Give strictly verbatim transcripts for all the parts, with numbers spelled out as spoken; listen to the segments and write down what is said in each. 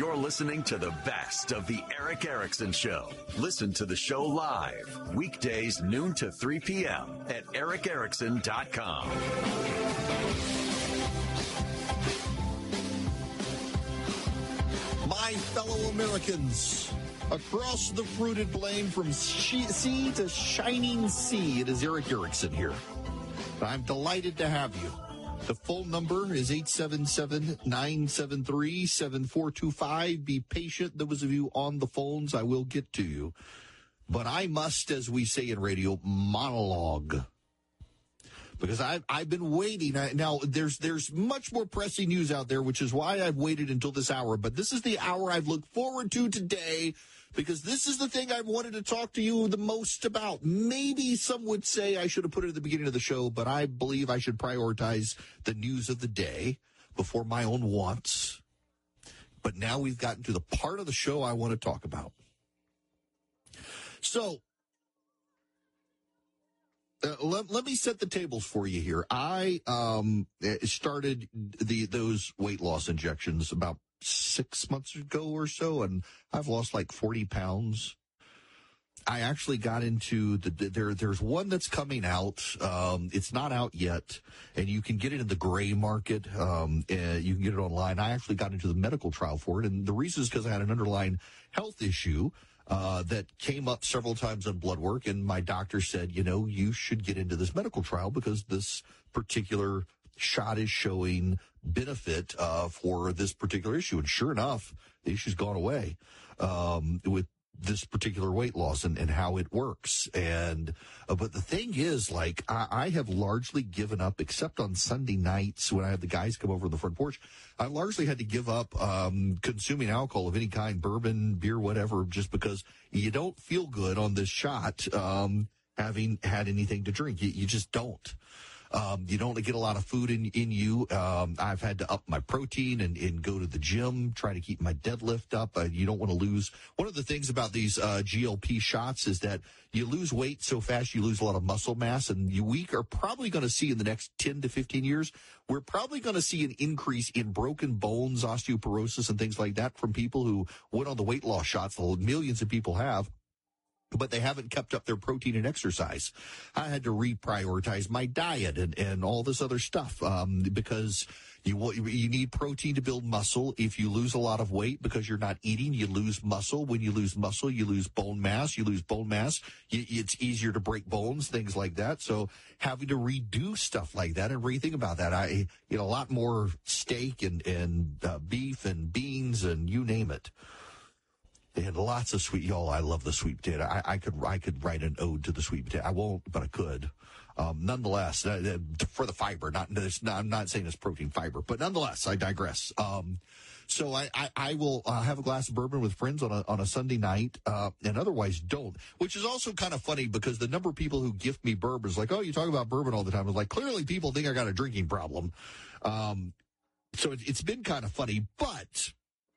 You're listening to the best of the Eric Erickson Show. Listen to the show live, weekdays noon to three p.m. at eric erickson dot com. My fellow Americans, across the fruited plain from sea to shining sea, it is Eric Erickson here. I'm delighted to have you. The phone number is eight seven seven, nine seven three, seven four two five. Be patient, those of you on the phones. I will get to you. But I must, as we say in radio, monologue. Because I've, I've been waiting. I, now, there's there's much more pressing news out there, which is why I've waited until this hour. But this is the hour I've looked forward to today, because this is the thing I've wanted to talk to you the most about. Maybe some would say I should have put it at the beginning of the show, but I believe I should prioritize the news of the day before my own wants. But now we've gotten to the part of the show I want to talk about. So, Uh, let, let me set the tables for you here. I um started the those weight loss injections about six months ago or so, and I've lost like forty pounds. I actually got into the there. There's one that's coming out. Um, it's not out yet, and you can get it in the gray market. Um, and you can get it online. I actually got into the medical trial for it, and the reason is because I had an underlying health issue Uh, that came up several times on blood work, and my doctor said, you know, you should get into this medical trial because this particular shot is showing benefit uh, for this particular issue. And sure enough, the issue's gone away um, with this particular weight loss and, and how it works. And uh, but the thing is, like, I, I have largely given up, except on Sunday nights when I have the guys come over to the front porch. I largely had to give up um consuming alcohol of any kind, bourbon, beer, whatever, just because you don't feel good on this shot um having had anything to drink. You, you just don't. Um, you don't get a lot of food in, in you. Um, I've had to up my protein and, and go to the gym, try to keep my deadlift up. Uh, you don't want to lose. One of the things about these, uh, G L P shots is that you lose weight so fast, you lose a lot of muscle mass, and you, we are probably going to see in the next ten to fifteen years, we're probably going to see an increase in broken bones, osteoporosis, and things like that from people who went on the weight loss shots. Millions of people have. But they haven't kept up their protein and exercise. I had to reprioritize my diet and, and all this other stuff, um, because you you need protein to build muscle. If you lose a lot of weight because you're not eating, you lose muscle. When you lose muscle, you lose bone mass. You lose bone mass, you, it's easier to break bones, things like that. So having to redo stuff like that and rethink about that, I, you know, a lot more steak and, and, uh, beef and beans and you name it. They had lots of sweet, y'all. I love the sweet potato. I, I could, I could write an ode to the sweet potato. I won't, but I could. Um, nonetheless, uh, for the fiber, not, not, I'm not saying it's protein fiber, but nonetheless, I digress. Um, so I, I, I will uh, have a glass of bourbon with friends on a, on a Sunday night, uh, and otherwise don't, which is also kind of funny because the number of people who gift me bourbon is like, oh, you talk about bourbon all the time. It's like, clearly people think I got a drinking problem. Um, so it, it's been kind of funny, but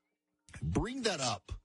bring that up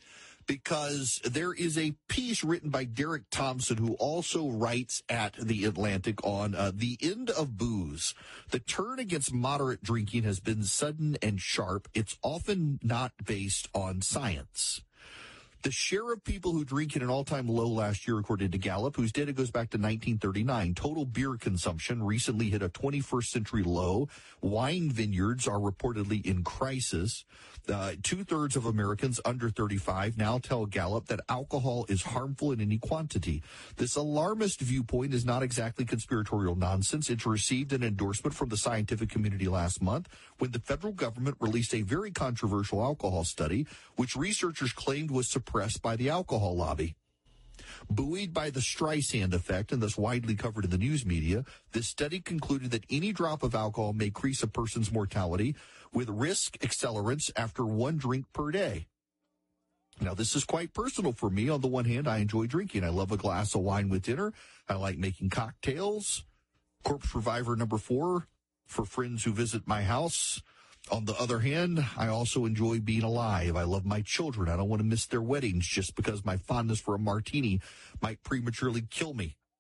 because there is a piece written by Derek Thompson, who also writes at The Atlantic on uh, the end of booze. The turn against moderate drinking has been sudden and sharp. It's often not based on science. The share of people who drink at an all-time low last year, according to Gallup, whose data goes back to nineteen thirty-nine. Total beer consumption recently hit a twenty-first century low. Wine vineyards are reportedly in crisis. Uh, two-thirds of Americans under thirty-five now tell Gallup that alcohol is harmful in any quantity. This alarmist viewpoint is not exactly conspiratorial nonsense. It received an endorsement from the scientific community last month when the federal government released a very controversial alcohol study, which researchers claimed was suppressed by the alcohol lobby. Buoyed by the Streisand effect and thus widely covered in the news media, this study concluded that any drop of alcohol may increase a person's mortality with risk accelerants after one drink per day. Now, this is quite personal for me. On the one hand, I enjoy drinking. I love a glass of wine with dinner. I like making cocktails. Corpse Reviver number four for friends who visit my house. On the other hand, I also enjoy being alive. I love my children. I don't want to miss their weddings just because my fondness for a martini might prematurely kill me.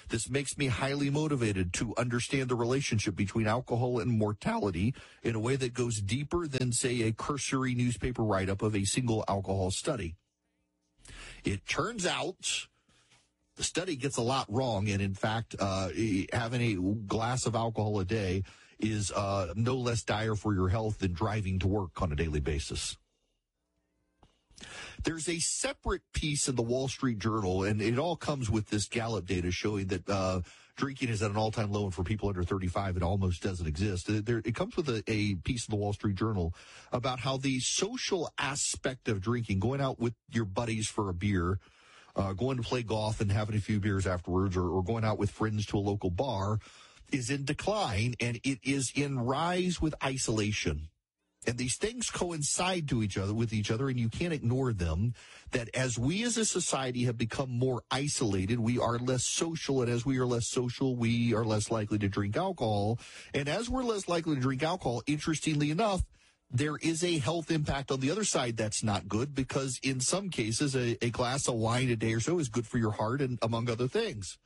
This makes me highly motivated to understand the relationship between alcohol and mortality in a way that goes deeper than, say, a cursory newspaper write-up of a single alcohol study. It turns out the study gets a lot wrong, and in fact, uh, having a glass of alcohol a day is uh, no less dire for your health than driving to work on a daily basis. There's a separate piece in the Wall Street Journal, and it all comes with this Gallup data showing that uh, drinking is at an all-time low, and for people under thirty-five, it almost doesn't exist. There, it comes with a, a piece of the Wall Street Journal about how the social aspect of drinking, going out with your buddies for a beer, uh, going to play golf and having a few beers afterwards, or, or going out with friends to a local bar, is in decline, and it is in rise with isolation. And these things coincide to each other with each other, and you can't ignore them, that as we as a society have become more isolated, we are less social, and as we are less social, we are less likely to drink alcohol. And as we're less likely to drink alcohol, interestingly enough, there is a health impact on the other side that's not good, because in some cases, a, a glass of wine a day or so is good for your heart, and among other things.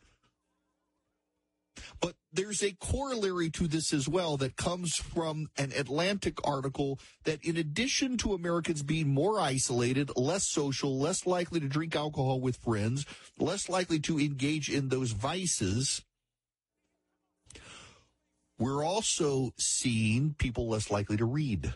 But there's a corollary to this as well that comes from an Atlantic article that in addition to Americans being more isolated, less social, less likely to drink alcohol with friends, less likely to engage in those vices, we're also seeing people less likely to read.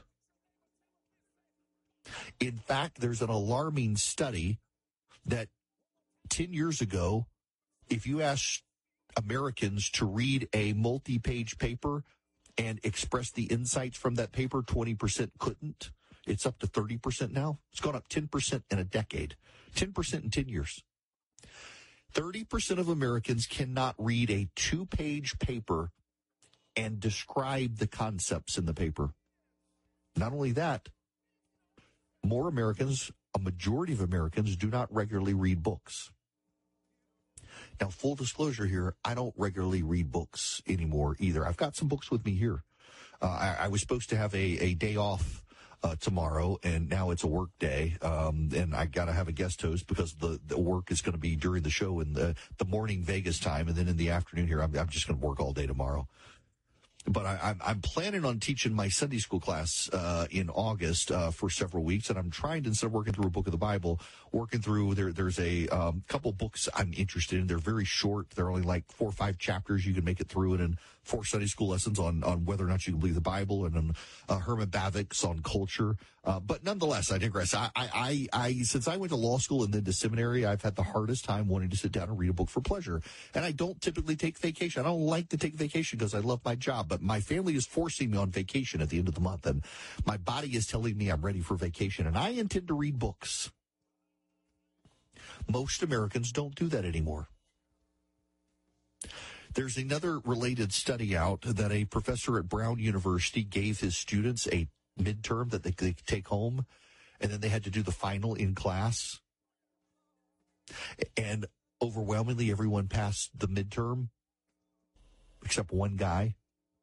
In fact, there's an alarming study that ten years ago, if you asked Americans to read a multi-page paper and express the insights from that paper, twenty percent couldn't. It's up to thirty percent now. It's gone up ten percent in a decade, ten percent in ten years. thirty percent of Americans cannot read a two-page paper and describe the concepts in the paper. Not only that, more Americans, a majority of Americans, do not regularly read books. Now, full disclosure here, I don't regularly read books anymore either. I've got some books with me here. Uh, I, I was supposed to have a, a day off uh, tomorrow, and now it's a work day, um, and I got to have a guest host because the, the work is going to be during the show in the, the morning Vegas time, and then in the afternoon here, I'm, I'm just going to work all day tomorrow. But I, I'm, I'm planning on teaching my Sunday school class uh, in August uh, for several weeks, and I'm trying to, instead of working through a book of the Bible, working through, there, there's a um, couple books I'm interested in. They're very short. They're only like four or five chapters. You can make it through it in four Sunday school lessons on, on whether or not you can believe the Bible, and on uh, Herman Bavinck's on culture. Uh, but nonetheless, I digress. I, I, I, I, since I went to law school and then to seminary, I've had the hardest time wanting to sit down and read a book for pleasure. And I don't typically take vacation. I don't like to take vacation because I love my job, but my family is forcing me on vacation at the end of the month, and my body is telling me I'm ready for vacation, and I intend to read books. Most Americans don't do that anymore. There's another related study out that a professor at Brown University gave his students a midterm that they could take home, and then they had to do the final in class. And overwhelmingly, everyone passed the midterm, except one guy.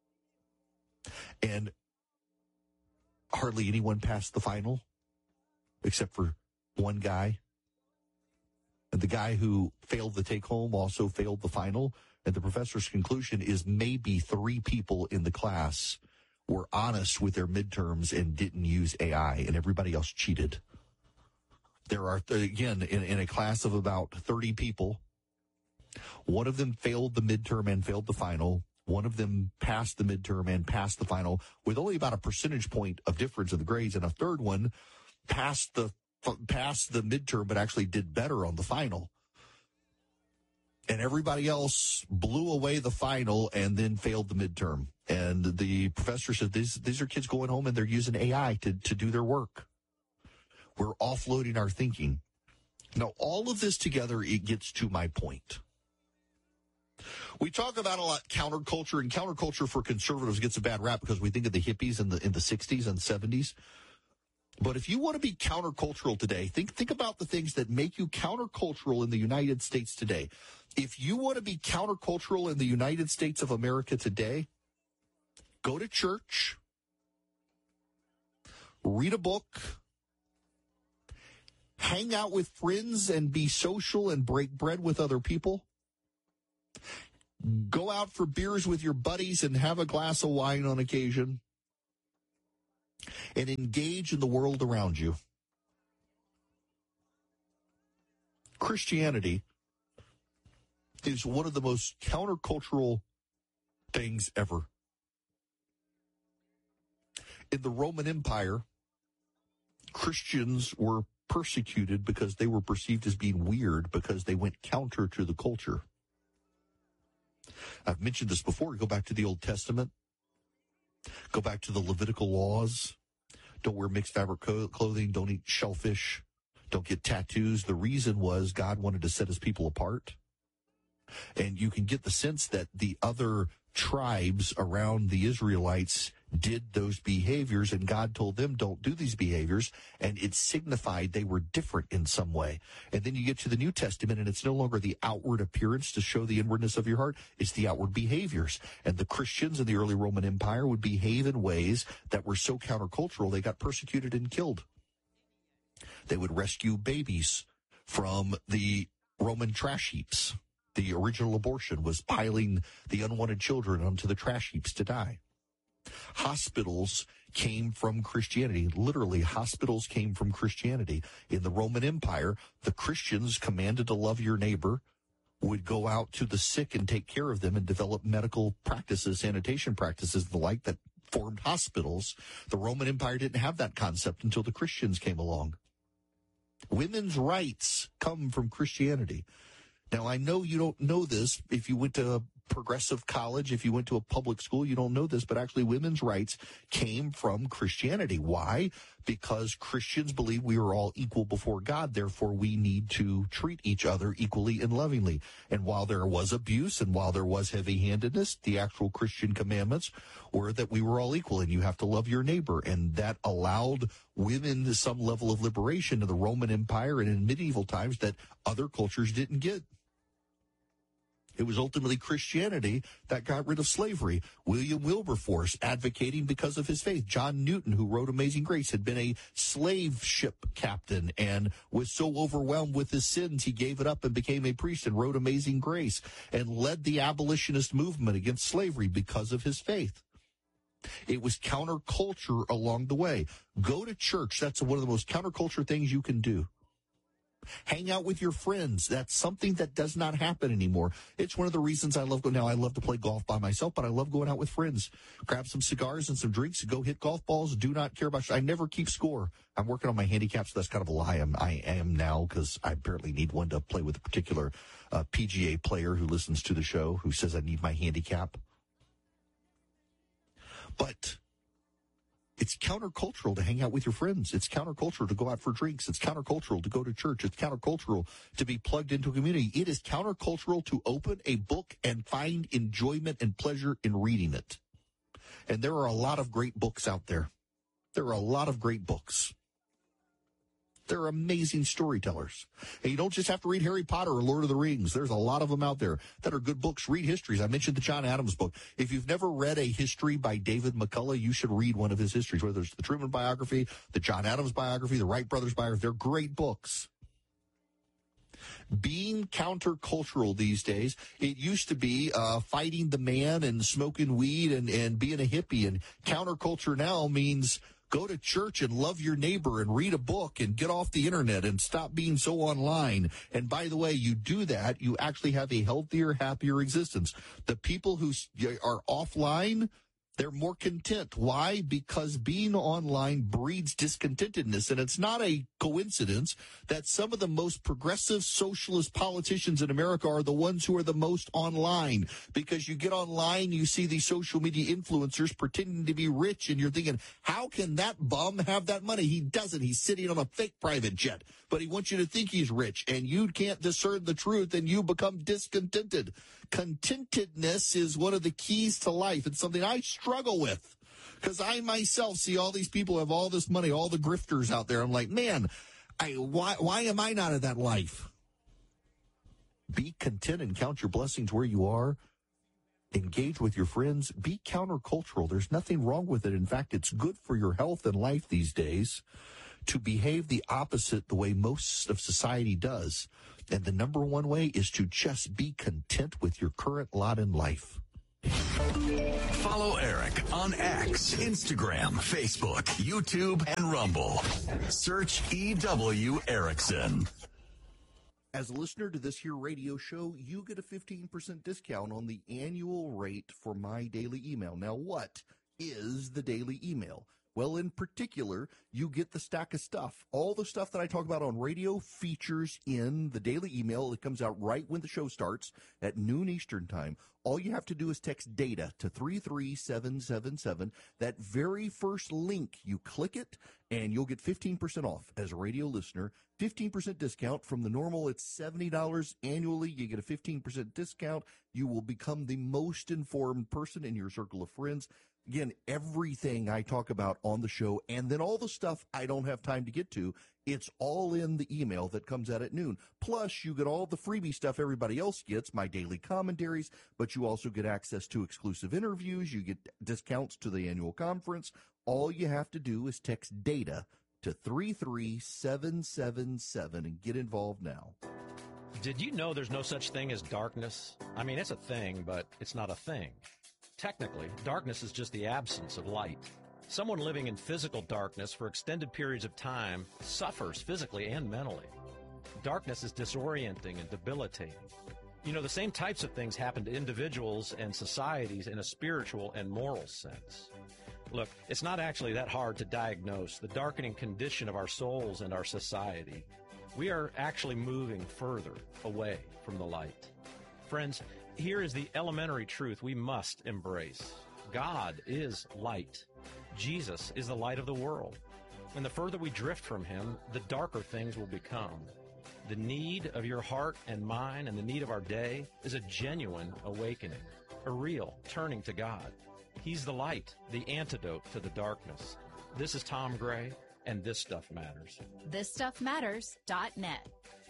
And hardly anyone passed the final, except for one guy. And the guy who failed the take-home also failed the final. And the professor's conclusion is maybe three people in the class were honest with their midterms and didn't use A I, and everybody else cheated. There are, again, in, in a class of about thirty people, one of them failed the midterm and failed the final. One of them passed the midterm and passed the final with only about a percentage point of difference in the grades. And a third one passed the passed the midterm but actually did better on the final. And everybody else blew away the final and then failed the midterm. And the professor said, these, these are kids going home and they're using A I to, to do their work. We're offloading our thinking. Now, all of this together, it gets to my point. We talk about a lot counterculture, and counterculture for conservatives gets a bad rap because we think of the hippies in the in the sixties and seventies. But if you want to be countercultural today, think think about the things that make you countercultural in the United States today. If you want to be countercultural in the United States of America today, go to church, read a book, hang out with friends and be social and break bread with other people, Go out for beers with your buddies and have a glass of wine on occasion. And engage in the world around you. Christianity is one of the most countercultural things ever. In the Roman Empire, Christians were persecuted because they were perceived as being weird because they went counter to the culture. I've mentioned this before. Go back to the Old Testament. Go back to the Levitical laws. Don't wear mixed fabric co- clothing. Don't eat shellfish. Don't get tattoos. The reason was God wanted to set his people apart. And you can get the sense that the other tribes around the Israelites did those behaviors, and God told them, don't do these behaviors, and it signified they were different in some way. And then you get to the New Testament, and it's no longer the outward appearance to show the inwardness of your heart, it's the outward behaviors. And the Christians in the early Roman Empire would behave in ways that were so countercultural, they got persecuted and killed. They would rescue babies from the Roman trash heaps. The original abortion was piling the unwanted children onto the trash heaps to die. Hospitals came from Christianity. Literally, hospitals came from Christianity. In the Roman Empire, the Christians commanded to love your neighbor, would go out to the sick and take care of them and develop medical practices, sanitation practices, the like that formed hospitals. The Roman Empire didn't have that concept until the Christians came along. Women's rights come from Christianity. Now, I know you don't know this. If you went to a progressive college, if you went to a public school, you don't know this, but actually women's rights came from Christianity. Why? Because Christians believe we are all equal before God. Therefore, we need to treat each other equally and lovingly. And while there was abuse and while there was heavy-handedness, the actual Christian commandments were that we were all equal and you have to love your neighbor. And that allowed women some level of liberation in the Roman Empire and in medieval times that other cultures didn't get. It was ultimately Christianity that got rid of slavery. William Wilberforce advocating because of his faith. John Newton, who wrote Amazing Grace, had been a slave ship captain and was so overwhelmed with his sins, he gave it up and became a priest and wrote Amazing Grace and led the abolitionist movement against slavery because of his faith. It was counterculture along the way. Go to church. That's one of the most counterculture things you can do. Hang out with your friends. That's something that does not happen anymore. It's one of the reasons I love going. Now, I love to play golf by myself, but I love going out with friends. Grab some cigars and some drinks, go hit golf balls. Do not care about. I never keep score. I'm working on my handicap, so that's kind of a lie. I'm, I am now because I apparently need one to play with a particular uh, P G A player who listens to the show who says I need my handicap. But it's countercultural to hang out with your friends. It's countercultural to go out for drinks. It's countercultural to go to church. It's countercultural to be plugged into a community. It is countercultural to open a book and find enjoyment and pleasure in reading it. And there are a lot of great books out there. There are a lot of great books. They're amazing storytellers. And you don't just have to read Harry Potter or Lord of the Rings. There's a lot of them out there that are good books. Read histories. I mentioned the John Adams book. If you've never read a history by David McCullough, you should read one of his histories, whether it's the Truman biography, the John Adams biography, the Wright brothers biography. They're great books. Being countercultural these days, it used to be uh, fighting the man and smoking weed and, and being a hippie. And counterculture now means go to church and love your neighbor and read a book and get off the internet and stop being so online. And by the way, you do that, you actually have a healthier, happier existence. The people who are offline, they're more content. Why? Because being online breeds discontentedness. And it's not a coincidence that some of the most progressive socialist politicians in America are the ones who are the most online. Because you get online, you see these social media influencers pretending to be rich, and you're thinking, how can that bum have that money? He doesn't. He's sitting on a fake private jet. But he wants you to think he's rich, and you can't discern the truth, and you become discontented. Contentedness is one of the keys to life. It's something I struggle with because I myself see all these people who have all this money, all the grifters out there. I'm like, man, I, why, why am I not in that life? Be content and count your blessings where you are. Engage with your friends. Be countercultural. There's nothing wrong with it. In fact, it's good for your health and life these days to behave the opposite the way most of society does. And the number one way is to just be content with your current lot in life. Follow Eric on X, Instagram, Facebook, YouTube, and Rumble. Search E W Erickson. As a listener to this here radio show, you get a fifteen percent discount on the annual rate for my daily email. Now, what is the daily email? Well, in particular, you get the stack of stuff. All the stuff that I talk about on radio features in the daily email. It comes out right when the show starts at noon Eastern time. All you have to do is text DATA to three three seven seven seven. That very first link, you click it, and you'll get fifteen percent off as a radio listener. fifteen percent discount from the normal. It's seventy dollars annually. You get a fifteen percent discount. You will become the most informed person in your circle of friends. Again, everything I talk about on the show, and then all the stuff I don't have time to get to, it's all in the email that comes out at noon. Plus, you get all the freebie stuff everybody else gets, my daily commentaries, but you also get access to exclusive interviews. You get discounts to the annual conference. All you have to do is text DATA to three three seven seven seven and get involved now. Did you know there's no such thing as darkness? I mean, it's a thing, but it's not a thing. Technically, darkness is just the absence of light. Someone living in physical darkness for extended periods of time suffers physically and mentally. Darkness is disorienting and debilitating. You know, the same types of things happen to individuals and societies in a spiritual and moral sense. Look, it's not actually that hard to diagnose the darkening condition of our souls and our society. We are actually moving further away from the light. Friends, here is the elementary truth we must embrace. God is light. Jesus is the light of the world. And the further we drift from him, the darker things will become. The need of your heart and mine and the need of our day is a genuine awakening, a real turning to God. He's the light, the antidote to the darkness. This is Tom Gray, and This Stuff Matters. this stuff matters dot net.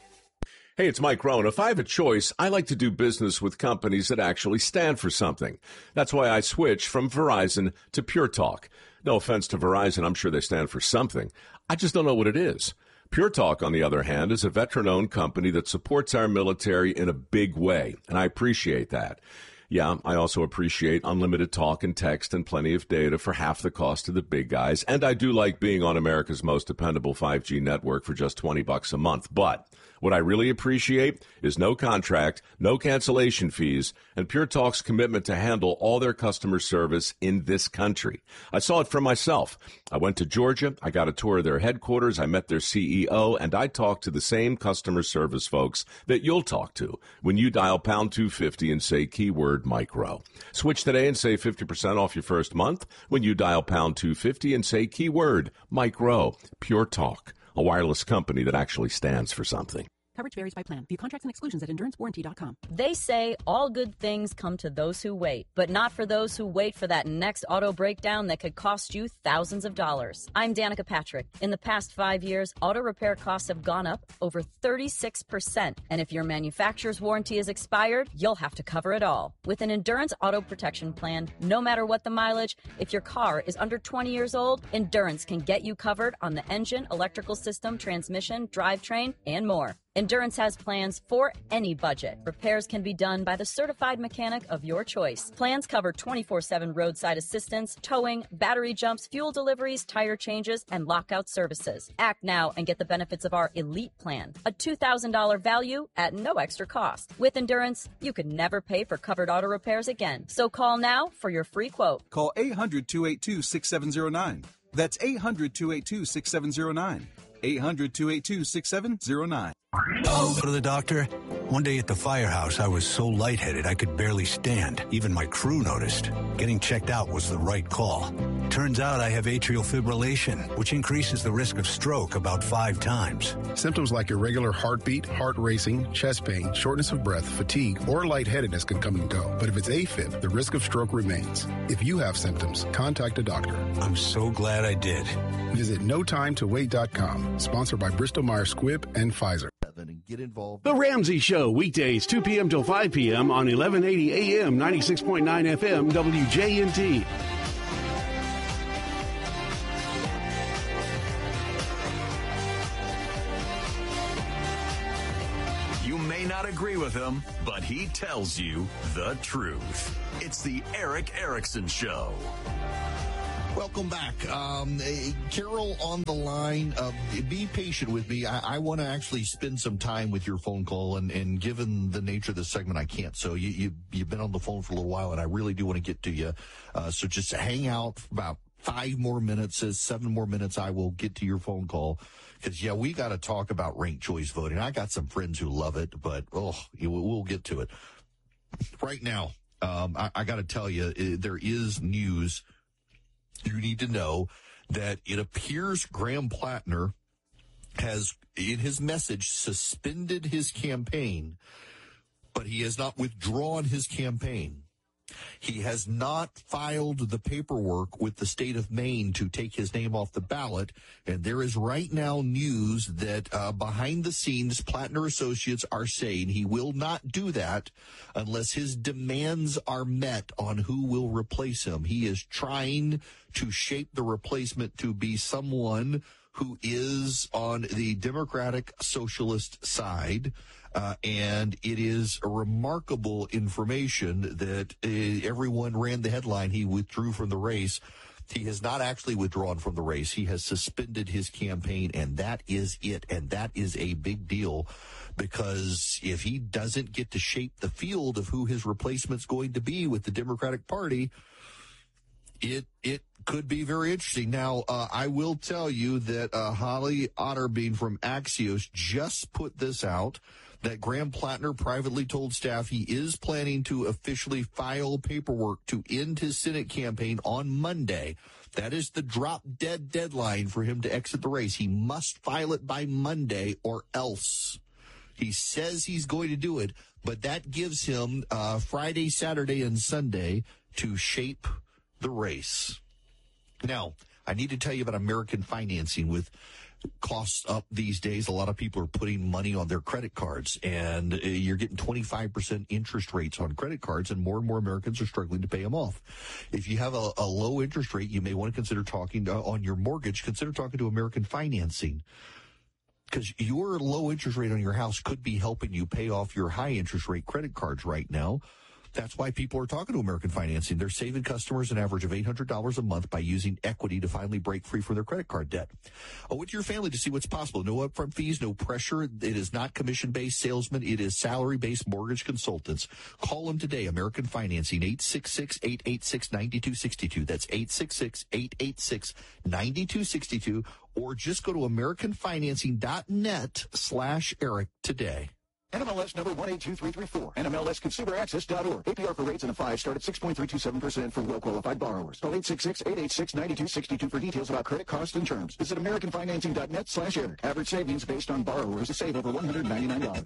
Hey, it's Mike Rohn. If I have a choice, I like to do business with companies that actually stand for something. That's why I switched from Verizon to Pure Talk. No offense to Verizon, I'm sure they stand for something. I just don't know what it is. Pure Talk, on the other hand, is a veteran-owned company that supports our military in a big way, and I appreciate that. Yeah, I also appreciate unlimited talk and text and plenty of data for half the cost of the big guys, and I do like being on America's most dependable five G network for just twenty bucks a month, but what I really appreciate is no contract, no cancellation fees, and Pure Talk's commitment to handle all their customer service in this country. I saw it for myself. I went to Georgia, I got a tour of their headquarters, I met their C E O, and I talked to the same customer service folks that you'll talk to when you dial pound two fifty and say keyword micro. Switch today and save fifty percent off your first month when you dial pound two fifty and say keyword micro. Pure Talk, a wireless company that actually stands for something. Coverage varies by plan. View contracts and exclusions at endurance warranty dot com. They say all good things come to those who wait, but not for those who wait for that next auto breakdown that could cost you thousands of dollars. I'm Danica Patrick. In the past five years, auto repair costs have gone up over thirty-six percent. And if your manufacturer's warranty is expired, you'll have to cover it all. With an Endurance Auto Protection Plan, no matter what the mileage, if your car is under twenty years old, Endurance can get you covered on the engine, electrical system, transmission, drivetrain, and more. Endurance has plans for any budget. Repairs can be done by the certified mechanic of your choice. Plans cover twenty-four seven roadside assistance, towing, battery jumps, fuel deliveries, tire changes, and lockout services. Act now and get the benefits of our Elite Plan, a two thousand dollars value at no extra cost. With Endurance, you could never pay for covered auto repairs again. So call now for your free quote. Call eight hundred, two eight two, six seven zero nine. That's eight hundred, two eight two, six seven zero nine. eight hundred, two eight two, six seven zero nine. Go to the doctor. One day at the firehouse, I was so lightheaded I could barely stand. Even my crew noticed. Getting checked out was the right call. Turns out I have atrial fibrillation, which increases the risk of stroke about five times. Symptoms like irregular heartbeat, heart racing, chest pain, shortness of breath, fatigue, or lightheadedness can come and go. But if it's AFib, the risk of stroke remains. If you have symptoms, contact a doctor. I'm so glad I did. Visit no time to wait dot com. Sponsored by Bristol Myers Squibb and Pfizer. And get involved. The Ramsey Show, weekdays, two p.m. till five p.m. on eleven eighty A M, ninety-six point nine F M, W J N T. may not agree with him, but he tells you the truth. It's the Eric Erickson Show. Welcome back. Um, uh, Carol on the line. Uh, be patient with me. I, I want to actually spend some time with your phone call, and, and given the nature of this segment, I can't. So you, you, you've been on the phone for a little while, and I really do want to get to you. Uh, so just hang out for about five more minutes, uh, seven more minutes. I will get to your phone call. Because, yeah, we got to talk about ranked choice voting. I got some friends who love it, but, oh, we'll get to it. Right now, um, I, I got to tell you, there is news. You need to know that it appears Graham Plattner has, in his message, suspended his campaign, but he has not withdrawn his campaign. He has not filed the paperwork with the state of Maine to take his name off the ballot, and there is right now news that uh, behind the scenes, Plattner Associates are saying he will not do that unless his demands are met on who will replace him. He is trying to shape the replacement to be someone who is on the Democratic Socialist side. Uh, and it is a remarkable information that uh, everyone ran the headline. He withdrew from the race. He has not actually withdrawn from the race. He has suspended his campaign, and that is it. And that is a big deal, because if he doesn't get to shape the field of who his replacement's going to be with the Democratic Party, it it could be very interesting. Now, uh, I will tell you that uh, Holly Otterbein from Axios just put this out, that Graham Plattner privately told staff he is planning to officially file paperwork to end his Senate campaign on Monday. That is the drop-dead deadline for him to exit the race. He must file it by Monday or else. He says he's going to do it, but that gives him uh, Friday, Saturday, and Sunday to shape the race. Now, I need to tell you about American financing. With costs up these days, a lot of people are putting money on their credit cards, and uh, you're getting twenty-five percent interest rates on credit cards, and more and more Americans are struggling to pay them off. If you have a, a low interest rate, you may want to consider talking to, on your mortgage, consider talking to American Financing, because your low interest rate on your house could be helping you pay off your high interest rate credit cards right now. That's why people are talking to American Financing. They're saving customers an average of eight hundred dollars a month by using equity to finally break free from their credit card debt. Oh, with your family to see what's possible. No upfront fees, no pressure. It is not commission-based salesman. It is salary-based mortgage consultants. Call them today, American Financing, eight six six, eight eight six, nine two six two. That's eight six six, eight eight six, nine two six two. Or just go to americanfinancing.net slash Eric today. N M L S number one eight two three three four. N M L S consumer access dot org. A P R for rates and a five start at six point three two seven percent for well-qualified borrowers. Call eight six six, eight eight six, nine two six two for details about credit costs and terms. Visit americanfinancing.net slash Eric. Average savings based on borrowers to save over one hundred ninety-nine dollars.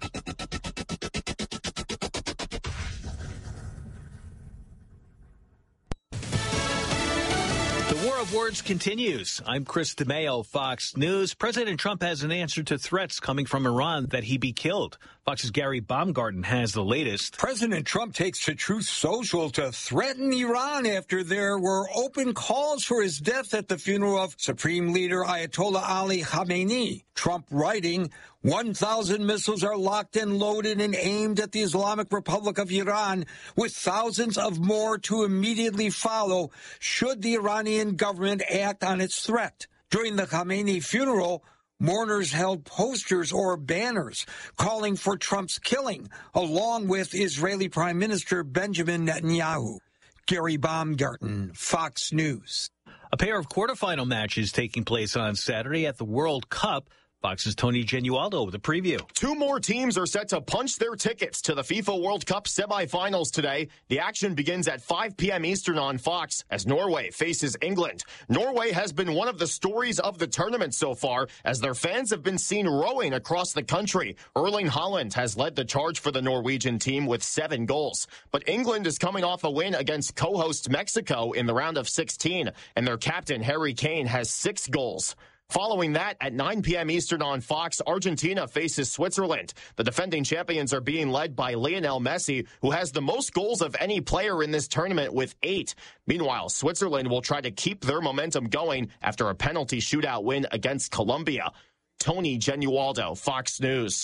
The war of words continues. I'm Chris DeMayo, Fox News. President Trump has an answer to threats coming from Iran that he be killed. Fox's Gary Baumgarten has the latest. President Trump takes to Truth Social to threaten Iran after there were open calls for his death at the funeral of Supreme Leader Ayatollah Ali Khamenei. Trump writing, one thousand missiles are locked and loaded and aimed at the Islamic Republic of Iran, with thousands of more to immediately follow should the Iranian government act on its threat. During the Khamenei funeral, mourners held posters or banners calling for Trump's killing, along with Israeli Prime Minister Benjamin Netanyahu. Gary Baumgarten, Fox News. A pair of quarterfinal matches taking place on Saturday at the World Cup. Fox's Tony Genualdo with a preview. Two more teams are set to punch their tickets to the FIFA World Cup semifinals today. The action begins at five p.m. Eastern on Fox as Norway faces England. Norway has been one of the stories of the tournament so far, as their fans have been seen rowing across the country. Erling Haaland has led the charge for the Norwegian team with seven goals. But England is coming off a win against co-host Mexico in the round of sixteen, and their captain Harry Kane has six goals. Following that, at nine p.m. Eastern on Fox, Argentina faces Switzerland. The defending champions are being led by Lionel Messi, who has the most goals of any player in this tournament with eight. Meanwhile, Switzerland will try to keep their momentum going after a penalty shootout win against Colombia. Tony Genualdo, Fox News.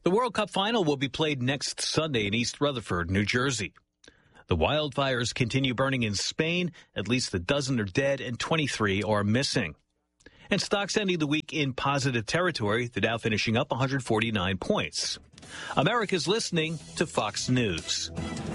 The World Cup final will be played next Sunday in East Rutherford, New Jersey. The wildfires continue burning in Spain. At least a dozen are dead and twenty-three are missing. And stocks ending the week in positive territory, the Dow finishing up one hundred forty-nine points. America's listening to Fox News.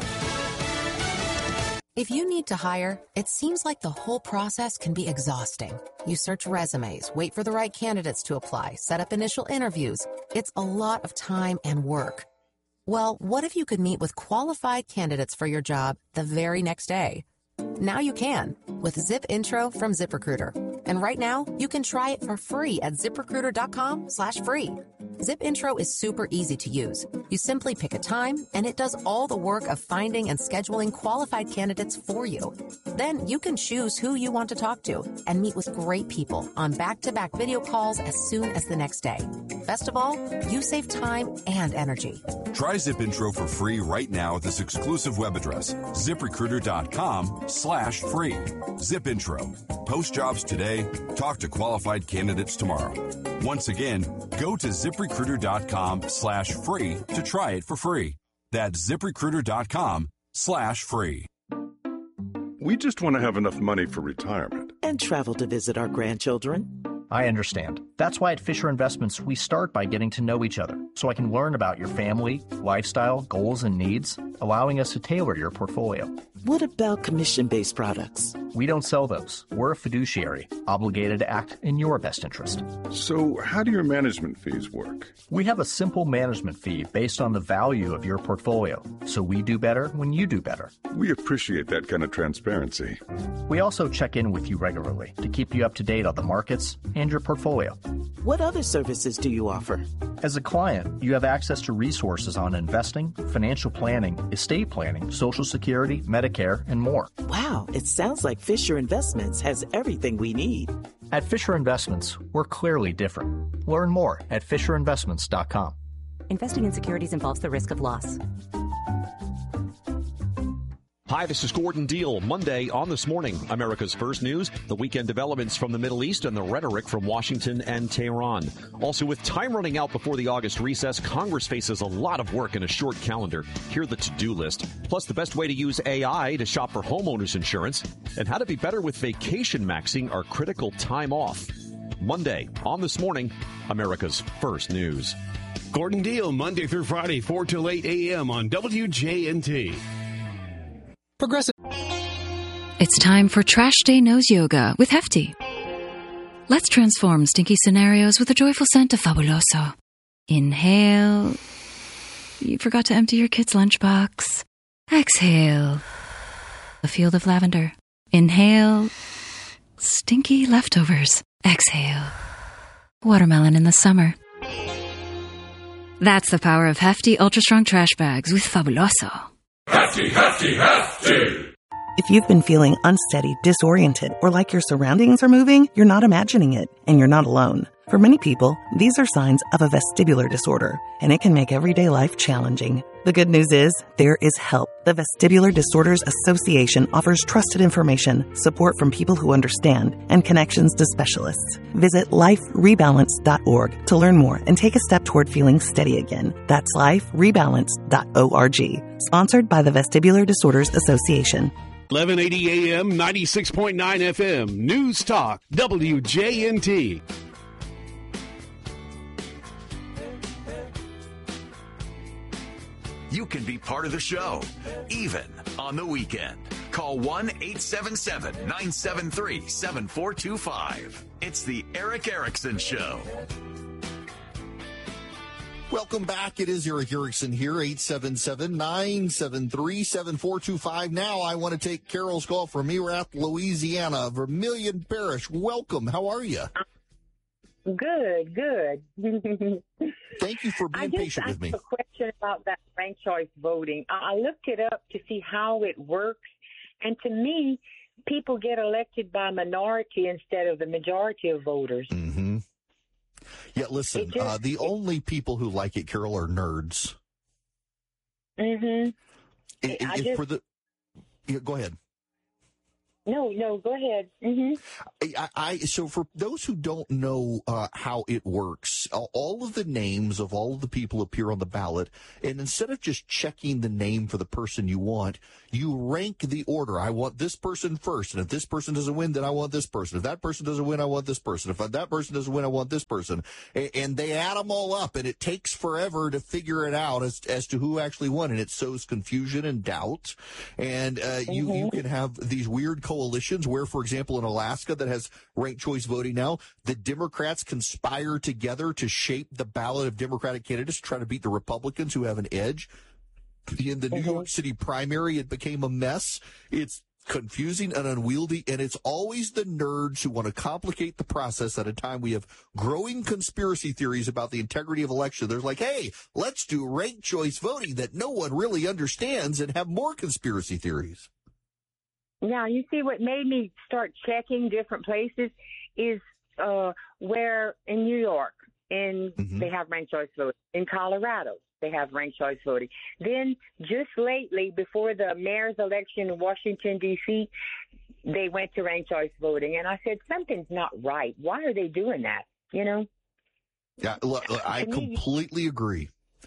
If you need to hire, it seems like the whole process can be exhausting. You search resumes, wait for the right candidates to apply, set up initial interviews. It's a lot of time and work. Well, what if you could meet with qualified candidates for your job the very next day? Now you can with Zip Intro from ZipRecruiter. And right now, you can try it for free at ZipRecruiter.com slash free. Zip Intro is super easy to use. You simply pick a time, and it does all the work of finding and scheduling qualified candidates for you. Then you can choose who you want to talk to and meet with great people on back-to-back video calls as soon as the next day. Best of all, you save time and energy. Try Zip Intro for free right now at this exclusive web address, ZipRecruiter.com slash free. Zip Intro. Post jobs today. Talk to qualified candidates tomorrow. Once again, go to ZipRecruiter.com slash free to try it for free. That's ZipRecruiter.com slash free. We just want to have enough money for retirement. And travel to visit our grandchildren. I understand. That's why at Fisher Investments, we start by getting to know each other so I can learn about your family, lifestyle, goals, and needs, allowing us to tailor your portfolio. What about commission-based products? We don't sell those. We're a fiduciary, obligated to act in your best interest. So how do your management fees work? We have a simple management fee based on the value of your portfolio, so we do better when you do better. We appreciate that kind of transparency. We also check in with you regularly to keep you up to date on the markets and your portfolio. What other services do you offer? As a client, you have access to resources on investing, financial planning, estate planning, Social Security, Medicare, and more. Wow, it sounds like Fisher Investments has everything we need. At Fisher Investments, we're clearly different. Learn more at Fisher Investments dot com. Investing in securities involves the risk of loss. Hi, this is Gordon Deal. Monday on This Morning, America's First News, the weekend developments from the Middle East and the rhetoric from Washington and Tehran. Also, with time running out before the August recess, Congress faces a lot of work in a short calendar. Here the to-do list. Plus, the best way to use A I to shop for homeowners insurance and how to be better with vacation maxing our critical time off. Monday on This Morning, America's First News. Gordon Deal, Monday through Friday, four till eight a.m. on W J N T. Progressive. It's time for Trash Day Nose Yoga with Hefty. Let's transform stinky scenarios with a joyful scent of Fabuloso. Inhale. You forgot to empty your kid's lunchbox. Exhale. A field of lavender. Inhale. Stinky leftovers. Exhale. Watermelon in the summer. That's the power of Hefty Ultra Strong Trash Bags with Fabuloso. Hefty, hefty, hefty! If you've been feeling unsteady, disoriented, or like your surroundings are moving, you're not imagining it, and you're not alone. For many people, these are signs of a vestibular disorder, and it can make everyday life challenging. The good news is, there is help. The Vestibular Disorders Association offers trusted information, support from people who understand, and connections to specialists. Visit life rebalance dot org to learn more and take a step toward feeling steady again. That's life rebalance dot org. Sponsored by the Vestibular Disorders Association. eleven eighty a.m., ninety-six point nine F M, News Talk, W J N T. You can be part of the show, even on the weekend. Call one eight seven seven, nine seven three, seven four two five. It's the Eric Erickson Show. Welcome back. It is Eric Erickson here, eight seven seven, nine seven three, seven four two five. Now I want to take Carol's call from Erath, Louisiana, Vermilion Parish. Welcome. How are you? Good, good. Thank you for being patient with me. I just asked a question about that ranked choice voting. I looked it up to see how it works, and to me, people get elected by minority instead of the majority of voters. Mm-hmm. Yeah, listen, just, uh, the only people who like it, Carol, are nerds. Mm-hmm. It, it, just, for the, yeah, go ahead. No, no, go ahead. Mm-hmm. I, I so for those who don't know uh, how it works, all of the names of all of the people appear on the ballot, and instead of just checking the name for the person you want, you rank the order. I want this person first, and if this person doesn't win, then I want this person. If that person doesn't win, I want this person. If that person doesn't win, I want this person. And, and they add them all up, and it takes forever to figure it out as as to who actually won, and it sows confusion and doubt. And uh, mm-hmm. you you can have these weird coalitions where, for example, in Alaska that has ranked choice voting now, the Democrats conspire together to shape the ballot of Democratic candidates to try to beat the Republicans who have an edge. In the New York City primary, it became a mess. It's confusing and unwieldy, and it's always the nerds who want to complicate the process at a time we have growing conspiracy theories about the integrity of election. They're like, hey, let's do ranked choice voting that no one really understands and have more conspiracy theories. Now, you see what made me start checking different places is uh, where in New York, and mm-hmm. they have ranked choice voting. In Colorado, they have ranked choice voting. Then just lately, before the mayor's election in Washington, D C, they went to ranked choice voting. And I said, something's not right. Why are they doing that? You know? Yeah, look, I completely agree.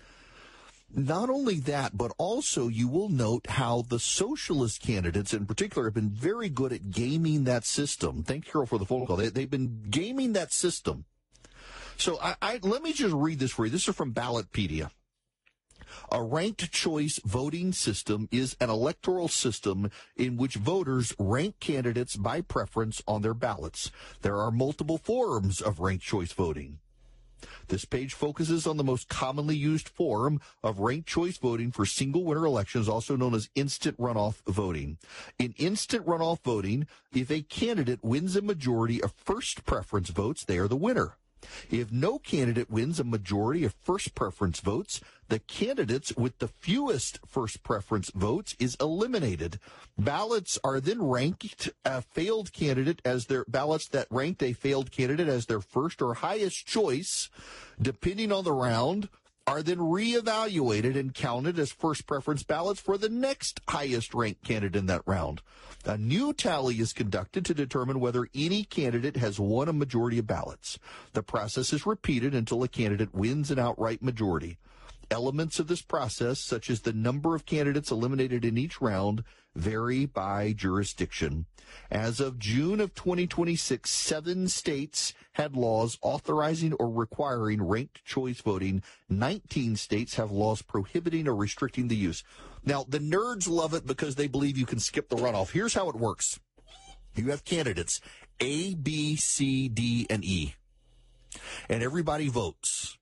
Not only that, but also you will note how the socialist candidates in particular have been very good at gaming that system. Thank you, Carol, for the phone call. They, they've been gaming that system. So I, I, let me just read this for you. This is from Ballotpedia. A ranked choice voting system is an electoral system in which voters rank candidates by preference on their ballots. There are multiple forms of ranked choice voting. This page focuses on the most commonly used form of ranked choice voting for single winner elections, also known as instant runoff voting. In instant runoff voting, if a candidate wins a majority of first preference votes, they are the winner. If no candidate wins a majority of first preference votes, the candidates with the fewest first preference votes is eliminated. Ballots are then ranked a failed candidate as their ballots that ranked a failed candidate as their first or highest choice, depending on the round, are then reevaluated and counted as first preference ballots for the next highest ranked candidate in that round. A new tally is conducted to determine whether any candidate has won a majority of ballots. The process is repeated until a candidate wins an outright majority. Elements of this process, such as the number of candidates eliminated in each round, vary by jurisdiction. As of June of twenty twenty-six, seven states had laws authorizing or requiring ranked choice voting. nineteen states have laws prohibiting or restricting the use. Now, the nerds love it because they believe you can skip the runoff. Here's how it works. You have candidates A, B, C, D, and E, and everybody votes.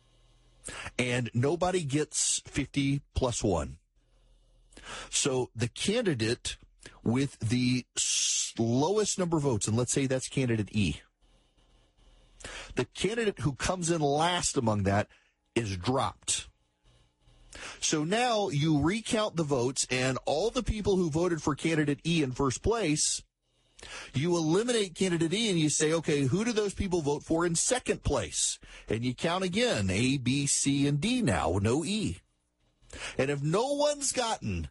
And nobody gets fifty plus one. So the candidate with the lowest number of votes, and let's say that's candidate E, the candidate who comes in last among that is dropped. So now you recount the votes, and all the people who voted for candidate E in first place, you eliminate candidate E and you say, okay, who do those people vote for in second place? And you count again, A, B, C, and D now, no E. And if no one's gotten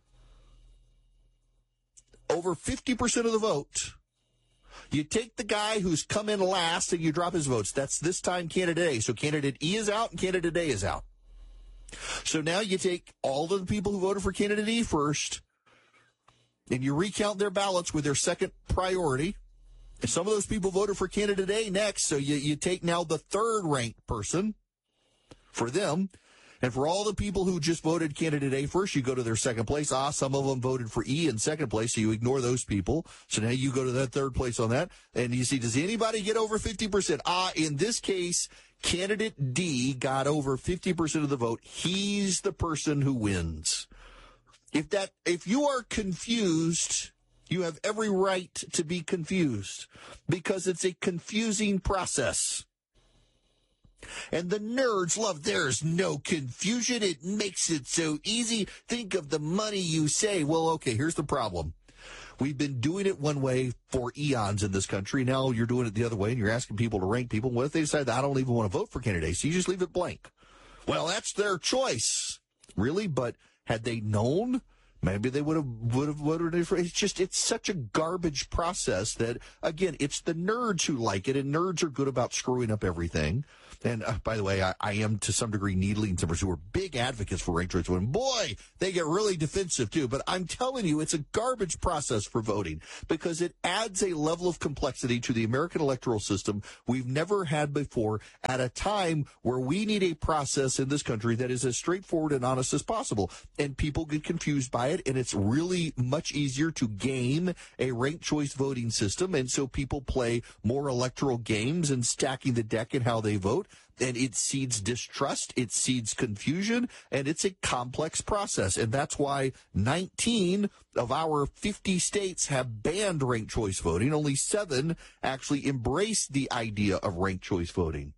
over fifty percent of the vote, you take the guy who's come in last and you drop his votes. That's this time candidate A. So candidate E is out and candidate A is out. So now you take all of the people who voted for candidate E first, and you recount their ballots with their second priority. And some of those people voted for candidate A next, so you, you take now the third ranked person for them. And for all the people who just voted candidate A first, you go to their second place. Ah, some of them voted for E in second place, so you ignore those people. So now you go to that third place on that. And you see, does anybody get over fifty percent? Ah, in this case, candidate D got over fifty percent of the vote. He's the person who wins. If that, if you are confused, you have every right to be confused because it's a confusing process. And the nerds love, there's no confusion. It makes it so easy. Think of the money you save. Well, okay, here's the problem. We've been doing it one way for eons in this country. Now you're doing it the other way, and you're asking people to rank people. What if they decide that I don't even want to vote for candidates? So you just leave it blank. Well, that's their choice. Really? But had they known Maybe they would have would have voted it for. It's just it's such a garbage process that, again, it's the nerds who like it, and nerds are good about screwing up everything. And uh, by the way, I, I am to some degree needling some who are big advocates for ranked choice voting. Boy, they get really defensive too. But I'm telling you, it's a garbage process for voting because it adds a level of complexity to the American electoral system we've never had before at a time where we need a process in this country that is as straightforward and honest as possible. And people get confused by it, and it's really much easier to game a ranked choice voting system. And so people play more electoral games and stacking the deck in how they vote. And it seeds distrust, it seeds confusion, and it's a complex process. And that's why nineteen of our fifty states have banned ranked choice voting. Only seven actually embrace the idea of ranked choice voting.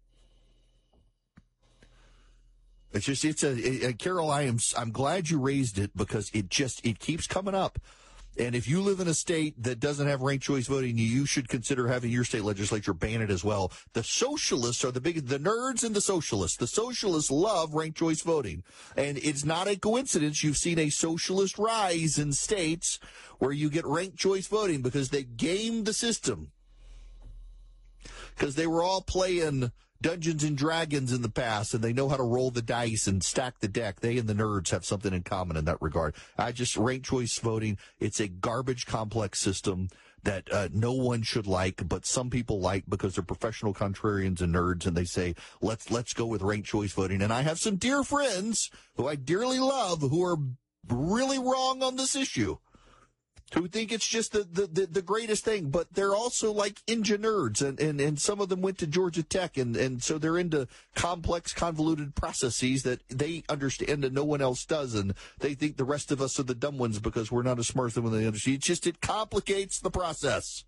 It's just, it's a, a Carol, I am, I'm glad you raised it because it just, it keeps coming up. And if you live in a state that doesn't have ranked choice voting, you should consider having your state legislature ban it as well. The socialists are the biggest, the nerds and the socialists. The socialists love ranked choice voting. And it's not a coincidence you've seen a socialist rise in states where you get ranked choice voting because they gamed the system. Because they were all playing Dungeons and Dragons in the past, and they know how to roll the dice and stack the deck. They and the nerds have something in common in that regard. I just, ranked choice voting, it's a garbage complex system that uh, no one should like, but some people like because they're professional contrarians and nerds, and they say, let's let's go with ranked choice voting. And I have some dear friends who I dearly love who are really wrong on this issue, who think it's just the, the, the, the greatest thing, but they're also like engine nerds, and, and, and some of them went to Georgia Tech, and, and so they're into complex, convoluted processes that they understand and no one else does, and they think the rest of us are the dumb ones because we're not as smart as them when they understand. It's just, it complicates the process.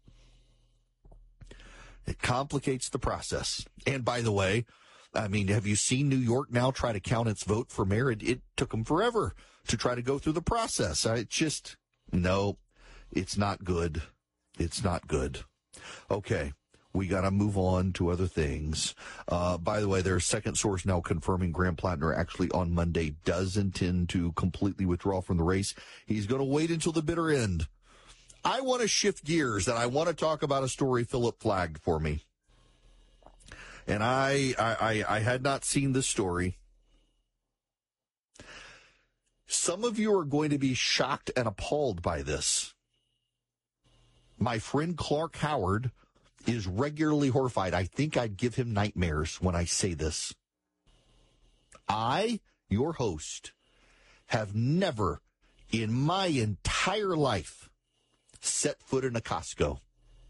It complicates the process. And by the way, I mean, have you seen New York now try to count its vote for mayor? It, it took them forever to try to go through the process. I just, no. It's not good. It's not good. Okay, we got to move on to other things. Uh, by the way, there's a second source now confirming Graham Plattner actually on Monday does intend to completely withdraw from the race. He's going to wait until the bitter end. I want to shift gears, and I want to talk about a story Philip flagged for me. And I, I, I, I had not seen this story. Some of you are going to be shocked and appalled by this. My friend Clark Howard is regularly horrified. I think I'd give him nightmares when I say this. I, your host, have never in my entire life set foot in a Costco.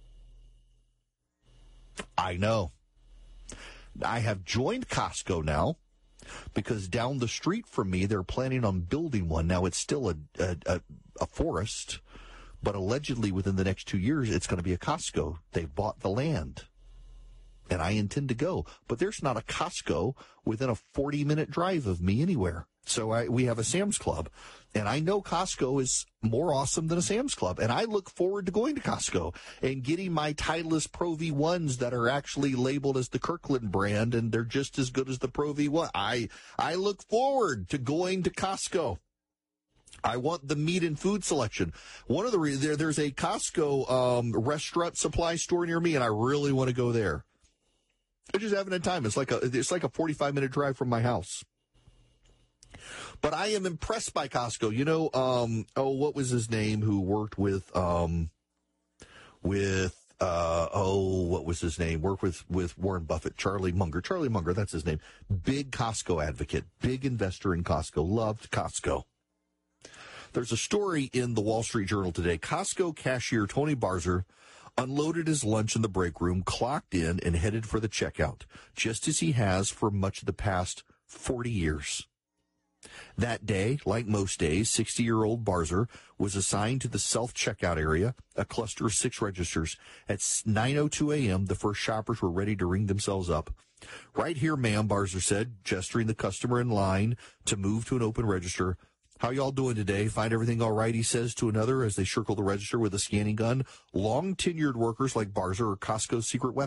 I know. I have joined Costco now because down the street from me, they're planning on building one. Now, it's still a, a, a, a forest, but allegedly within the next two years, it's going to be a Costco. They've bought the land, and I intend to go. But there's not a Costco within a forty-minute drive of me anywhere. So I, we have a Sam's Club, and I know Costco is more awesome than a Sam's Club, and I look forward to going to Costco and getting my Titleist Pro V ones that are actually labeled as the Kirkland brand, and they're just as good as the Pro V one. I I look forward to going to Costco. I want the meat and food selection. One of the reasons there, there's a Costco um, restaurant supply store near me, and I really want to go there. I just haven't had time. It's like a it's like a forty-five minute drive from my house. But I am impressed by Costco. You know, um, oh, what was his name who worked with um, with uh, oh, what was his name? Worked with with Warren Buffett, Charlie Munger. Charlie Munger, that's his name. Big Costco advocate, big investor in Costco. Loved Costco. There's a story in the Wall Street Journal today. Costco cashier Tony Barzer unloaded his lunch in the break room, clocked in, and headed for the checkout, just as he has for much of the past forty years. That day, like most days, sixty-year-old Barzer was assigned to the self-checkout area, a cluster of six registers. At nine oh two a.m., the first shoppers were ready to ring themselves up. "Right here, ma'am," Barzer said, gesturing the customer in line to move to an open register. "How y'all doing today? Find everything all right?" he says to another as they circle the register with a scanning gun. Long-tenured workers like Barzer are Costco's secret weapon.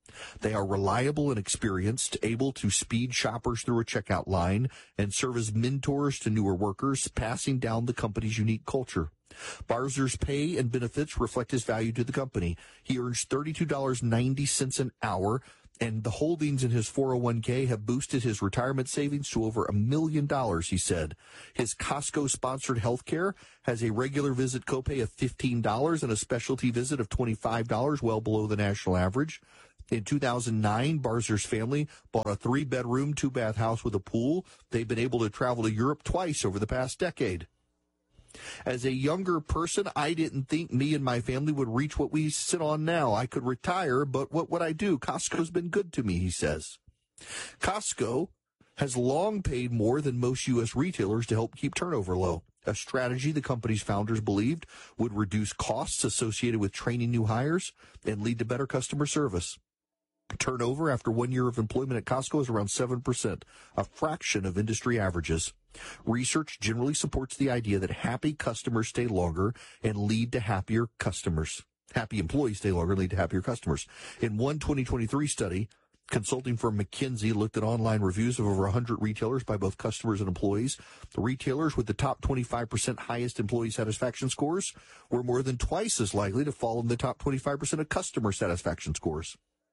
They are reliable and experienced, able to speed shoppers through a checkout line and serve as mentors to newer workers, passing down the company's unique culture. Barzer's pay and benefits reflect his value to the company. He earns thirty-two dollars and ninety cents an hour, and the holdings in his four oh one k have boosted his retirement savings to over a million dollars, he said. His Costco-sponsored health care has a regular visit copay of fifteen dollars and a specialty visit of twenty-five dollars, well below the national average. In two thousand nine, Barzer's family bought a three-bedroom, two-bath house with a pool. They've been able to travel to Europe twice over the past decade. As a younger person, I didn't think me and my family would reach what we sit on now. I could retire, but what would I do? Costco's been good to me, he says. Costco has long paid more than most U S retailers to help keep turnover low, a strategy the company's founders believed would reduce costs associated with training new hires and lead to better customer service. Turnover after one year of employment at Costco is around seven percent, a fraction of industry averages. Research generally supports the idea that happy customers stay longer and lead to happier customers. Happy employees stay longer and lead to happier customers. In one twenty twenty-three study, consulting firm McKinsey looked at online reviews of over one hundred retailers by both customers and employees. The retailers with the top twenty-five percent highest employee satisfaction scores were more than twice as likely to fall in the top twenty-five percent of customer satisfaction scores.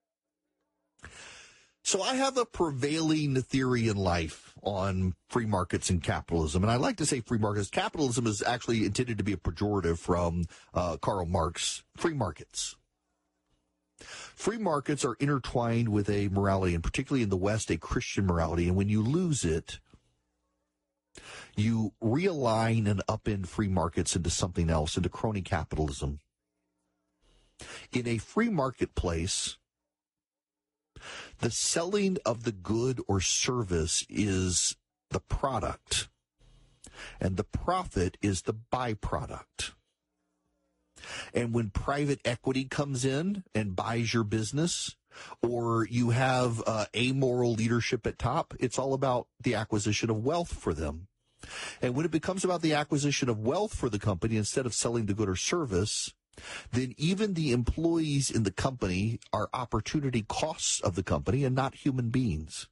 So I have a prevailing theory in life on free markets and capitalism. And I like to say free markets. Capitalism is actually intended to be a pejorative from uh, Karl Marx. Free markets. Free markets are intertwined with a morality, and particularly in the West, a Christian morality. And when you lose it, you realign and upend free markets into something else, into crony capitalism. In a free marketplace, the selling of the good or service is the product, and the profit is the byproduct. And when private equity comes in and buys your business, or you have uh, amoral leadership at top, it's all about the acquisition of wealth for them. And when it becomes about the acquisition of wealth for the company instead of selling the good or service, then even the employees in the company are opportunity costs of the company and not human beings.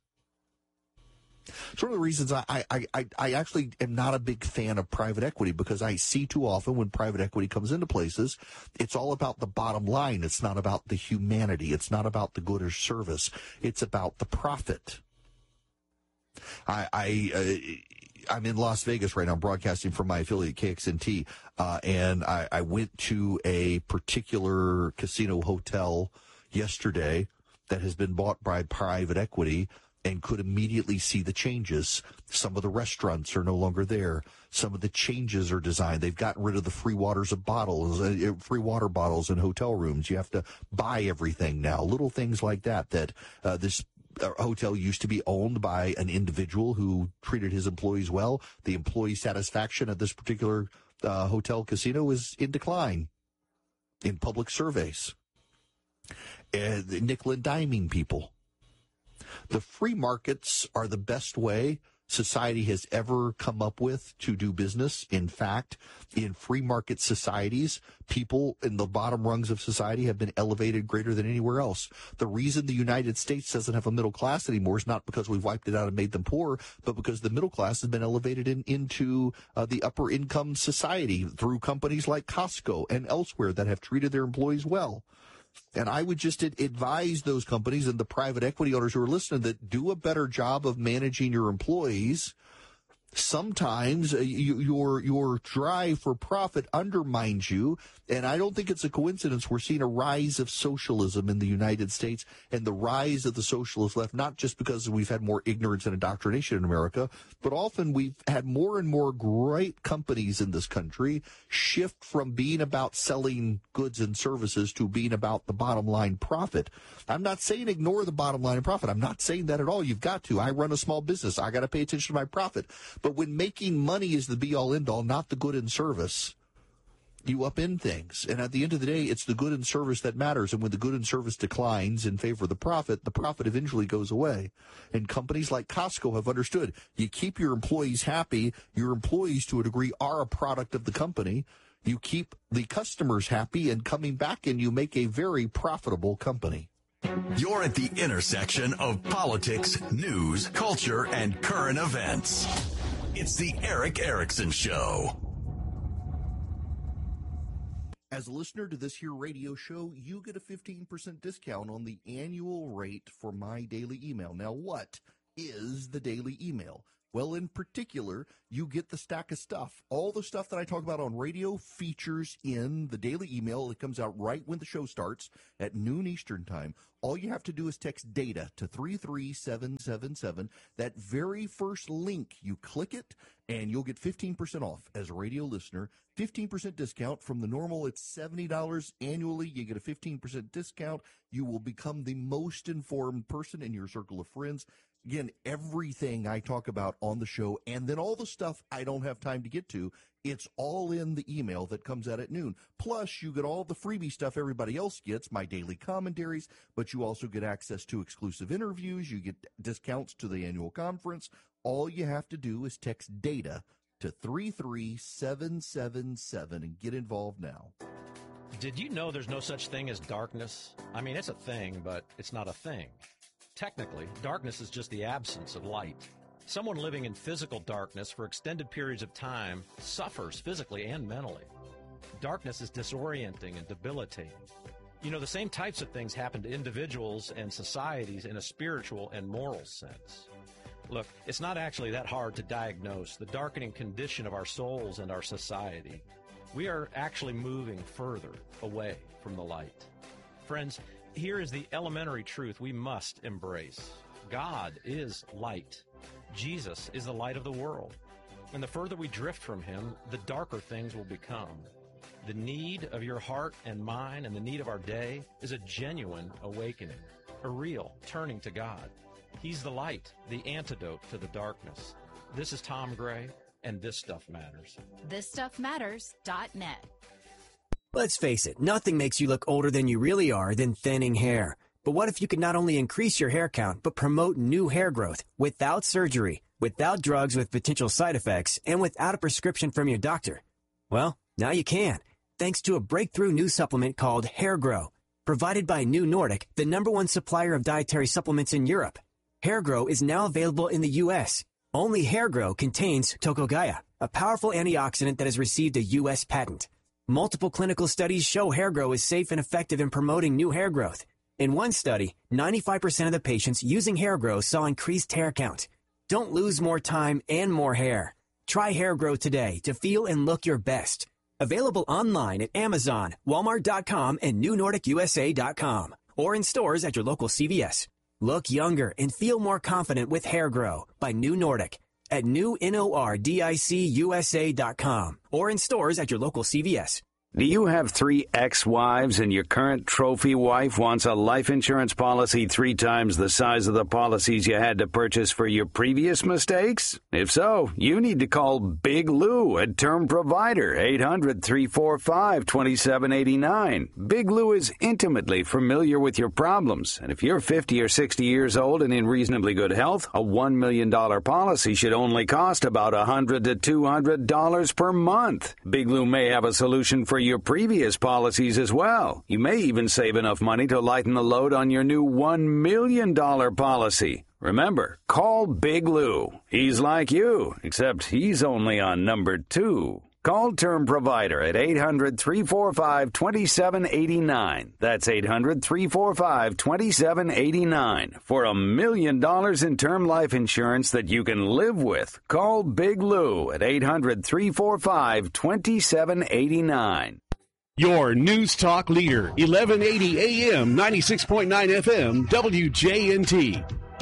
It's one of the reasons I, I, I, I actually am not a big fan of private equity, because I see too often when private equity comes into places, it's all about the bottom line. It's not about the humanity. It's not about the good or service. It's about the profit. I, I uh, I'm in Las Vegas right now, broadcasting from my affiliate K X N T, uh, and I, I went to a particular casino hotel yesterday that has been bought by private equity and could immediately see the changes. Some of the restaurants are no longer there. Some of the changes are designed. They've gotten rid of the free waters of bottles, uh, free water bottles in hotel rooms. You have to buy everything now. Little things like that, that uh, this Our hotel used to be owned by an individual who treated his employees well. The employee satisfaction at this particular uh, hotel casino is in decline in public surveys. And nickel and diming people. The free markets are the best way society has ever come up with to do business. In fact, in free market societies, people in the bottom rungs of society have been elevated greater than anywhere else. The reason the United States doesn't have a middle class anymore is not because we've wiped it out and made them poor, but because the middle class has been elevated in, into uh, the upper income society through companies like Costco and elsewhere that have treated their employees well. And I would just advise those companies and the private equity owners who are listening that do a better job of managing your employees. Sometimes uh, you, your your drive for profit undermines you, and I don't think it's a coincidence we're seeing a rise of socialism in the United States and the rise of the socialist left, not just because we've had more ignorance and indoctrination in America, but often we've had more and more great companies in this country shift from being about selling goods and services to being about the bottom line profit. I'm not saying ignore the bottom line and profit. I'm not saying that at all. You've got to. I run a small business. I got to pay attention to my profit. But when making money is the be-all, end-all, not the good and service, you upend things. And at the end of the day, it's the good and service that matters. And when the good and service declines in favor of the profit, the profit eventually goes away. And companies like Costco have understood. You keep your employees happy. Your employees, to a degree, are a product of the company. You keep the customers happy and coming back, and you make a very profitable company. You're at the intersection of politics, news, culture, and current events. It's the Erick Erickson Show. As a listener to this here radio show, you get a fifteen percent discount on the annual rate for my daily email. Now, what is the daily email? Well, in particular, you get the stack of stuff. All the stuff that I talk about on radio features in the daily email. It comes out right when the show starts at noon Eastern time. All you have to do is text DATA to three three seven seven seven. That very first link, you click it, and you'll get fifteen percent off as a radio listener. fifteen percent discount from the normal. It's seventy dollars annually. You get a fifteen percent discount. You will become the most informed person in your circle of friends. Again, everything I talk about on the show, and then all the stuff I don't have time to get to, it's all in the email that comes out at noon. Plus, you get all the freebie stuff everybody else gets, my daily commentaries, but you also get access to exclusive interviews. You get discounts to the annual conference. All you have to do is text DATA to three three seven seven seven and get involved now. Did you know there's no such thing as darkness? I mean, it's a thing, but it's not a thing. Technically, darkness is just the absence of light. Someone living in physical darkness for extended periods of time suffers physically and mentally. Darkness is disorienting and debilitating. You know, the same types of things happen to individuals and societies in a spiritual and moral sense. Look, it's not actually that hard to diagnose the darkening condition of our souls and our society. We are actually moving further away from the light. Friends, here is the elementary truth we must embrace. God is light. Jesus is the light of the world. And the further we drift from him, the darker things will become. The need of your heart and mine and the need of our day is a genuine awakening, a real turning to God. He's the light, the antidote to the darkness. This is Tom Gray, and This Stuff Matters. this stuff matters dot net. Let's face it, nothing makes you look older than you really are than thinning hair. But what if you could not only increase your hair count, but promote new hair growth without surgery, without drugs with potential side effects, and without a prescription from your doctor? Well, now you can, thanks to a breakthrough new supplement called Hair Grow, provided by New Nordic, the number one supplier of dietary supplements in Europe. Hair Grow is now available in the U S. Only Hair Grow contains Tocogaya, a powerful antioxidant that has received a U S patent. Multiple clinical studies show Hair Grow is safe and effective in promoting new hair growth. In one study, ninety-five percent of the patients using Hair Grow saw increased hair count. Don't lose more time and more hair. Try Hair Grow today to feel and look your best. Available online at Amazon, Walmart dot com, and New Nordic U S A dot com, or in stores at your local C V S. Look younger and feel more confident with Hair Grow by New Nordic at new nordic U S A dot com or in stores at your local C V S. Do you have three ex-wives and your current trophy wife wants a life insurance policy three times the size of the policies you had to purchase for your previous mistakes? If so, you need to call Big Lou, a term provider, eight hundred, three four five, two seven eight nine. Big Lou is intimately familiar with your problems, and if you're fifty or sixty years old and in reasonably good health, a one million dollars policy should only cost about one hundred to two hundred dollars per month. Big Lou may have a solution for your previous policies as well. You may even save enough money to lighten the load on your new one million dollars policy. Remember, call Big Lou. He's like you, except he's only on number two. Call Term Provider at eight hundred, three four five, two seven eight nine. That's eight hundred, three four five, two seven eight nine. For a million dollars in term life insurance that you can live with. Call Big Lou at eight hundred, three four five, two seven eight nine. Your news talk leader, eleven eighty A M, ninety-six point nine F M, W J N T.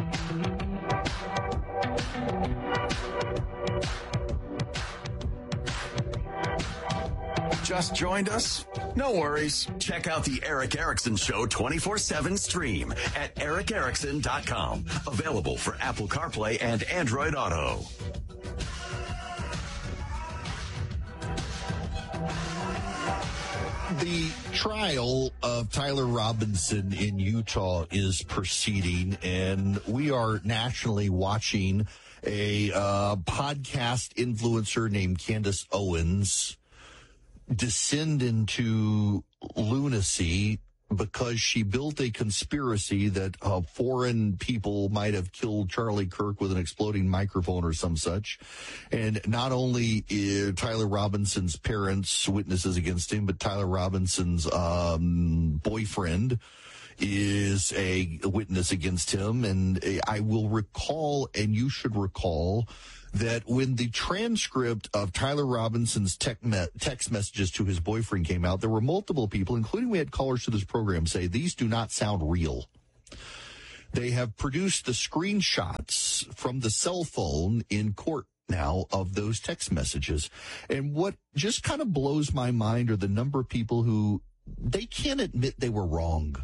Just joined us? No worries. Check out the Erick Erickson Show twenty-four seven stream at erick erickson dot com. Available for Apple CarPlay and Android Auto. The trial of Tyler Robinson in Utah is proceeding, and we are nationally watching a uh, podcast influencer named Candace Owens descend into lunacy because she built a conspiracy that uh, foreign people might have killed Charlie Kirk with an exploding microphone or some such. And not only uh, Tyler Robinson's parents witnesses against him, but Tyler Robinson's um, boyfriend is a witness against him. And I will recall, and you should recall, that when the transcript of Tyler Robinson's tech me- text messages to his boyfriend came out, there were multiple people, including we had callers to this program, say these do not sound real. They have produced the screenshots from the cell phone in court now of those text messages. And what just kind of blows my mind are the number of people who, they can't admit they were wrong.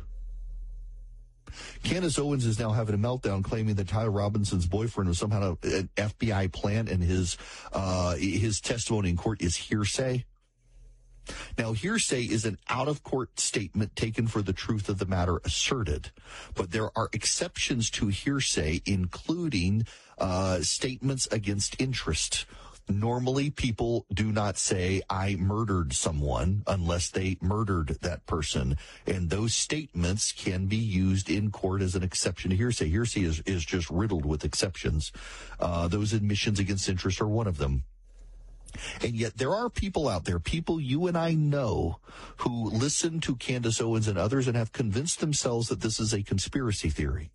Candace Owens is now having a meltdown, claiming that Tyler Robinson's boyfriend was somehow an F B I plant, and his uh, his testimony in court is hearsay. Now, hearsay is an out-of-court statement taken for the truth of the matter asserted, but there are exceptions to hearsay, including uh, statements against interest. Normally, people do not say, I murdered someone, unless they murdered that person. And those statements can be used in court as an exception to hearsay. Hearsay is, is just riddled with exceptions. Uh, those admissions against interest are one of them. And yet there are people out there, people you and I know, who listen to Candace Owens and others and have convinced themselves that this is a conspiracy theory.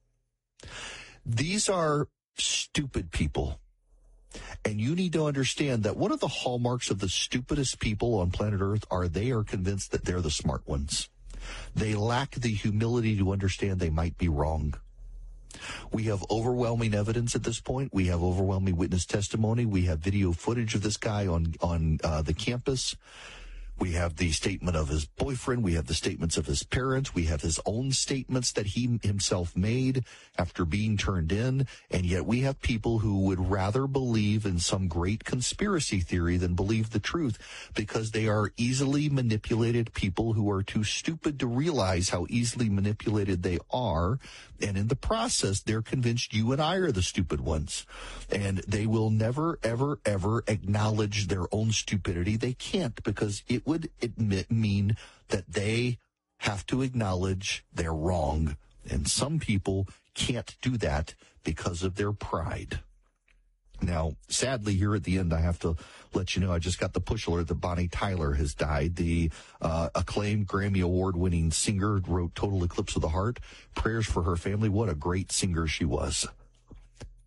These are stupid people. And you need to understand that one of the hallmarks of the stupidest people on planet Earth are they are convinced that they're the smart ones. They lack the humility to understand they might be wrong. We have overwhelming evidence at this point. We have overwhelming witness testimony. We have video footage of this guy on, on uh, the campus. We have the statement of his boyfriend. We have the statements of his parents. We have his own statements that he himself made after being turned in. And yet we have people who would rather believe in some great conspiracy theory than believe the truth, because they are easily manipulated people who are too stupid to realize how easily manipulated they are. And in the process, they're convinced you and I are the stupid ones. And they will never, ever, ever acknowledge their own stupidity. They can't, because it would admit mean that they have to acknowledge they're wrong. And some people can't do that because of their pride. Now, sadly, here at the end, I have to let you know, I just got the push alert that Bonnie Tyler has died. The uh, acclaimed Grammy Award-winning singer wrote Total Eclipse of the Heart. Prayers for her family. What a great singer she was.